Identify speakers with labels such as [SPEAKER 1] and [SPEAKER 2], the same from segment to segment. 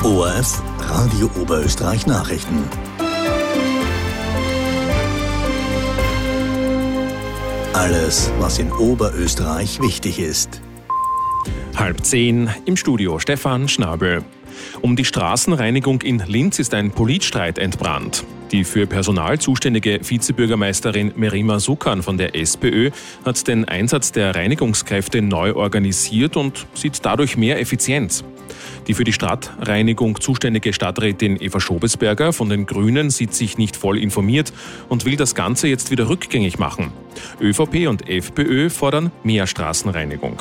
[SPEAKER 1] ORF Radio Oberösterreich Nachrichten. Alles, was in Oberösterreich wichtig ist.
[SPEAKER 2] 9:30 im Studio Stefan Schnabel. Um die Straßenreinigung in Linz ist ein Politstreit entbrannt. Die für Personal zuständige Vizebürgermeisterin Merima Sukan von der SPÖ hat den Einsatz der Reinigungskräfte neu organisiert und sieht dadurch mehr Effizienz. Die für die Stadtreinigung zuständige Stadträtin Eva Schobesberger von den Grünen sieht sich nicht voll informiert und will das Ganze jetzt wieder rückgängig machen. ÖVP und FPÖ fordern mehr Straßenreinigung.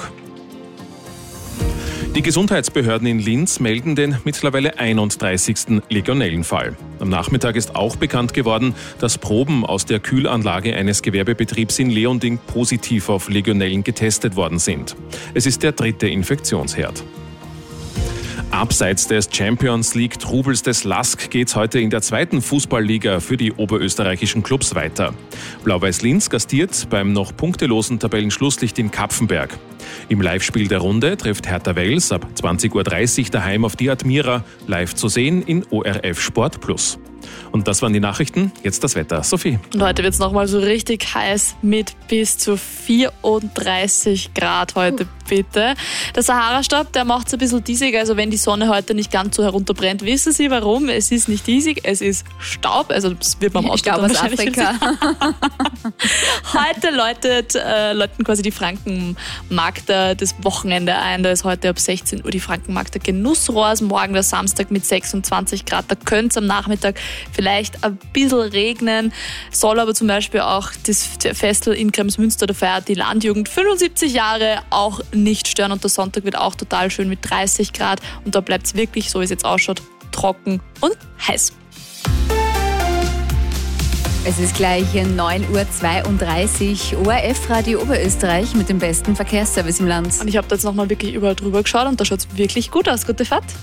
[SPEAKER 2] Die Gesundheitsbehörden in Linz melden den mittlerweile 31. Legionellenfall. Am Nachmittag ist auch bekannt geworden, dass Proben aus der Kühlanlage eines Gewerbebetriebs in Leonding positiv auf Legionellen getestet worden sind. Es ist der 3. Infektionsherd. Abseits des Champions League Trubels des LASK geht's heute in der 2. Fußballliga für die oberösterreichischen Clubs weiter. Blau-Weiß Linz gastiert beim noch punktelosen Tabellenschlusslicht in Kapfenberg. Im Live-Spiel der Runde trifft Hertha Wels ab 20:30 Uhr daheim auf die Admira, live zu sehen in ORF Sport Plus. Und das waren die Nachrichten, jetzt das Wetter. Sophie.
[SPEAKER 3] Und heute wird es nochmal so richtig heiß mit bis zu 34 Grad heute, bitte. Der Sahara-Staub, der macht es ein bisschen diesig, also wenn die Sonne heute nicht ganz so herunterbrennt, wissen Sie warum? Es ist nicht diesig, es ist Staub, also das wird man
[SPEAKER 4] Staub aus Afrika.
[SPEAKER 3] Heute läuten quasi die Frankenmarkter das Wochenende ein. Da ist heute ab 16 Uhr die Frankenmarkter Genussrohrs, morgen der Samstag mit 26 Grad. Da könnte es am Nachmittag vielleicht ein bisschen regnen, soll aber zum Beispiel auch das Festel in Kremsmünster, da feiert die Landjugend 75 Jahre, auch nicht stören. Und der Sonntag wird auch total schön mit 30 Grad und da bleibt es wirklich, so wie es jetzt ausschaut, trocken und heiß.
[SPEAKER 4] Es ist gleich 9:32 Uhr, ORF Radio Oberösterreich mit dem besten Verkehrsservice im Land.
[SPEAKER 3] Und ich habe da jetzt nochmal wirklich überall drüber geschaut und da schaut es wirklich gut aus. Gute Fahrt.